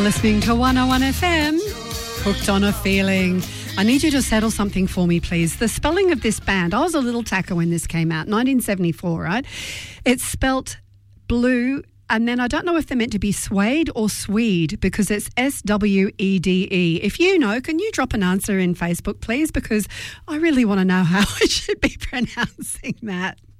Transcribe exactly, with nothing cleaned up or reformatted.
Listening to one oh one F M, Hooked on a Feeling. I need you to settle something for me, please. The spelling of this band, I was a little tacker when this came out, nineteen seventy-four, right? It's spelt blue, and then I don't know if they're meant to be Swede or Swede because it's S W E D E. If you know, can you drop an answer in Facebook, please? Because I really want to know how I should be pronouncing that.